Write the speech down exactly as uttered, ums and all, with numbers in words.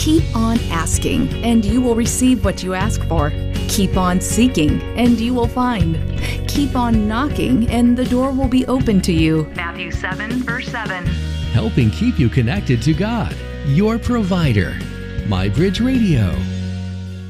Keep on asking, and you will receive what you ask for. Keep on seeking, and you will find. Keep on knocking, and the door will be open to you. Matthew seven, verse seven. Helping keep you connected to God, your provider. MyBridge Radio.